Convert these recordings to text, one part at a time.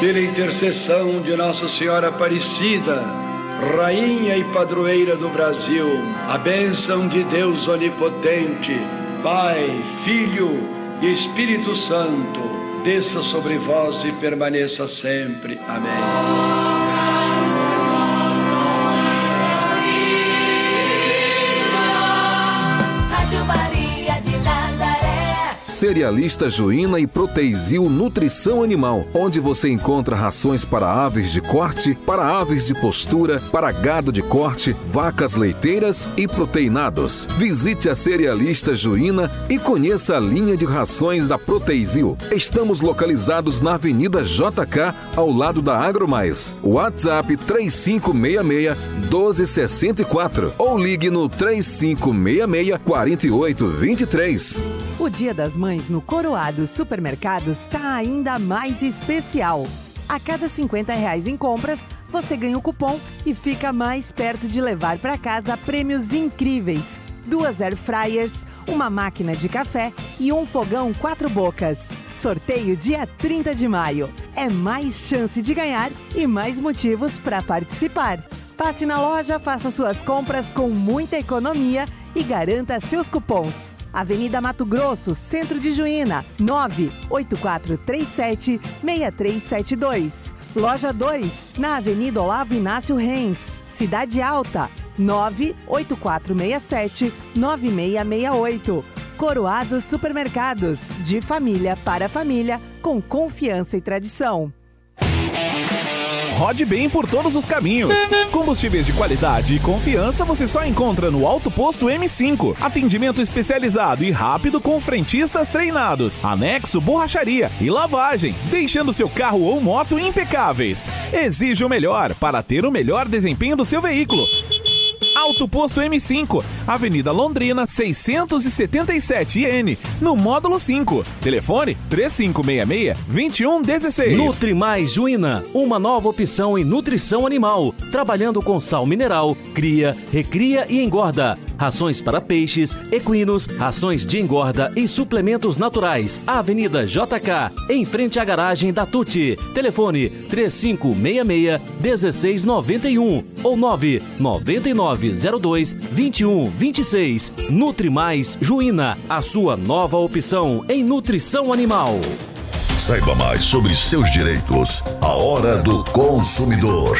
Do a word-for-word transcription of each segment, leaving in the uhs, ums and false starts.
pela intercessão de Nossa Senhora Aparecida, Rainha e Padroeira do Brasil, a bênção de Deus Onipotente, Pai, Filho e Espírito Santo, desça sobre vós e permaneça sempre. Amém. Cerealista Joina e Proteizil Nutrição Animal, onde você encontra rações para aves de corte, para aves de postura, para gado de corte, vacas leiteiras e proteinados. Visite a Cerealista Joina e conheça a linha de rações da Proteizil. Estamos localizados na Avenida J K, ao lado da Agromais. WhatsApp três cinco seis seis, um dois seis quatro ou ligue no três cinco seis seis, quatro oito dois três. O Dia das Mães no Coroado Supermercados está ainda mais especial. A cada cinquenta reais em compras, você ganha o cupom e fica mais perto de levar para casa prêmios incríveis. Duas air fryers, uma máquina de café e um fogão quatro bocas. Sorteio dia trinta de maio. É mais chance de ganhar e mais motivos para participar. Passe na loja, faça suas compras com muita economia e garanta seus cupons. Avenida Mato Grosso, Centro de Juína, nove oito quatro três sete, seis três sete dois. Loja dois, na Avenida Olavo Inácio Reis, Cidade Alta, nove oito quatro seis sete, nove seis seis oito. Coroado Supermercados, de família para família, com confiança e tradição. Rode bem por todos os caminhos. Combustíveis de qualidade e confiança você só encontra no Auto Posto M cinco. Atendimento especializado e rápido com frentistas treinados. Anexo, borracharia e lavagem, deixando seu carro ou moto impecáveis. Exige o melhor para ter o melhor desempenho do seu veículo. Auto Posto M cinco, Avenida Londrina, seiscentos e setenta e sete N, no módulo cinco. Telefone três cinco seis seis, dois um um seis. Nutrimais Juína, uma nova opção em nutrição animal, trabalhando com sal mineral, cria, recria e engorda. Rações para peixes, equinos, rações de engorda e suplementos naturais. Avenida J K, em frente à garagem da Tuti. Telefone três cinco seis seis, um seis nove um ou nove nove nove zero dois, dois um dois seis. Nutrimais Juína, a sua nova opção em nutrição animal. Saiba mais sobre seus direitos. A Hora do Consumidor.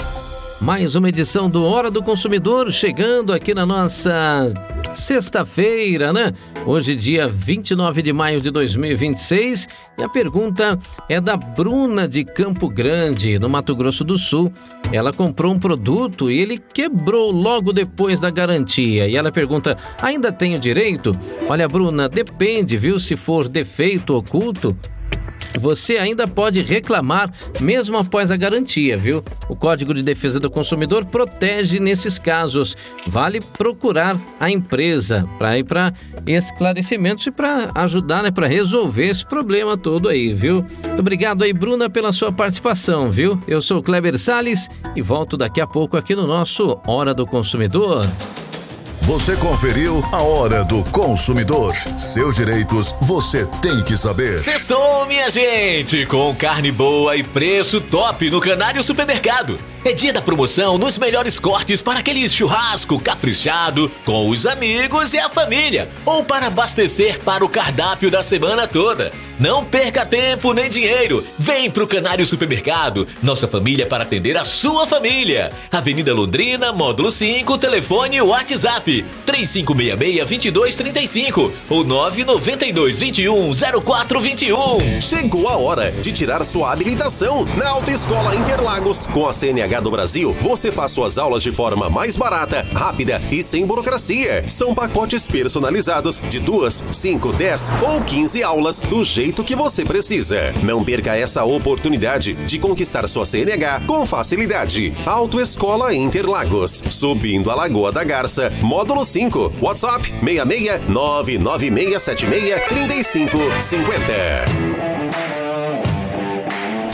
Mais uma edição do Hora do Consumidor chegando aqui na nossa sexta-feira, né? Hoje, dia vinte e nove de maio de dois mil e vinte e seis, e a pergunta é da Bruna de Campo Grande, no Mato Grosso do Sul. Ela comprou um produto e ele quebrou logo depois da garantia. E ela pergunta, ainda tenho direito? Olha, Bruna, depende, viu? Se for defeito oculto, você ainda pode reclamar mesmo após a garantia, viu? O Código de Defesa do Consumidor protege nesses casos. Vale procurar a empresa para ir para esclarecimentos e para ajudar, né, para resolver esse problema todo aí, viu? Muito obrigado aí, Bruna, pela sua participação, viu? Eu sou o Kleber Salles e volto daqui a pouco aqui no nosso Hora do Consumidor. Você conferiu a Hora do Consumidor. Seus direitos você tem que saber. Sextou, minha gente, com carne boa e preço top no Canário Supermercado. É dia da promoção nos melhores cortes para aquele churrasco caprichado com os amigos e a família, ou para abastecer para o cardápio da semana toda. Não perca tempo nem dinheiro. Vem pro Canário Supermercado, nossa família para atender a sua família. Avenida Londrina, módulo cinco, telefone e WhatsApp três cinco seis seis, dois dois três cinco ou nove nove dois, dois um, zero quatro dois um. Chegou a hora de tirar sua habilitação na Autoescola Interlagos. Com a C N H do Brasil, você faz suas aulas de forma mais barata, rápida e sem burocracia. São pacotes personalizados de duas, cinco, dez ou quinze aulas do jeito que você precisa. Não perca essa oportunidade de conquistar sua C N H com facilidade. Autoescola Interlagos, subindo a Lagoa da Garça, módulo cinco, WhatsApp seis seis nove nove seis sete seis três cinco cinco zero.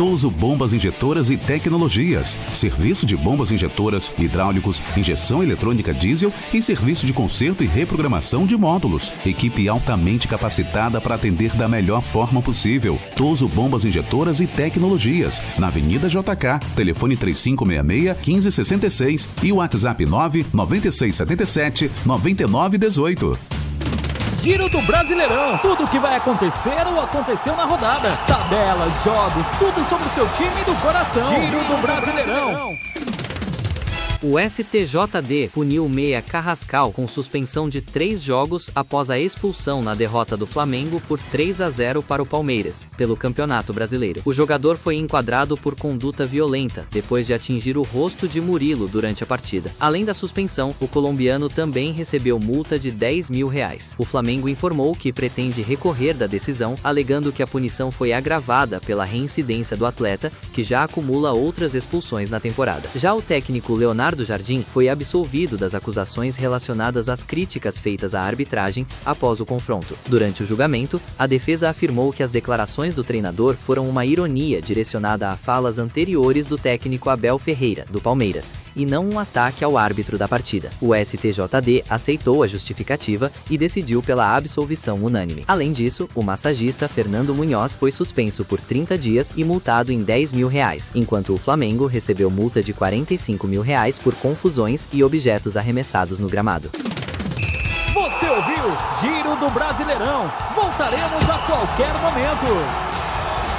Touso Bombas Injetoras e Tecnologias. Serviço de bombas injetoras, hidráulicos, injeção eletrônica diesel e serviço de conserto e reprogramação de módulos. Equipe altamente capacitada para atender da melhor forma possível. Touso Bombas Injetoras e Tecnologias. Na Avenida J K. Telefone três cinco seis seis, um cinco seis seis e o WhatsApp nove nove seis sete sete nove nove um oito. Giro do Brasileirão. Tudo o que vai acontecer ou aconteceu na rodada. Tabelas, jogos, tudo sobre o seu time do coração. Giro do Brasileirão. O S T J D puniu o meia Carrascal com suspensão de três jogos após a expulsão na derrota do Flamengo por três a zero para o Palmeiras, pelo Campeonato Brasileiro. O jogador foi enquadrado por conduta violenta, depois de atingir o rosto de Murilo durante a partida. Além da suspensão, o colombiano também recebeu multa de dez mil reais. O Flamengo informou que pretende recorrer da decisão, alegando que a punição foi agravada pela reincidência do atleta, que já acumula outras expulsões na temporada. Já o técnico Leonardo do Jardim foi absolvido das acusações relacionadas às críticas feitas à arbitragem após o confronto. Durante o julgamento, a defesa afirmou que as declarações do treinador foram uma ironia direcionada a falas anteriores do técnico Abel Ferreira, do Palmeiras, e não um ataque ao árbitro da partida. O S T J D aceitou a justificativa e decidiu pela absolvição unânime. Além disso, o massagista Fernando Munhoz foi suspenso por trinta dias e multado em dez mil reais, enquanto o Flamengo recebeu multa de quarenta e cinco mil reais por confusões e objetos arremessados no gramado. Você ouviu Giro do Brasileirão. Voltaremos a qualquer momento.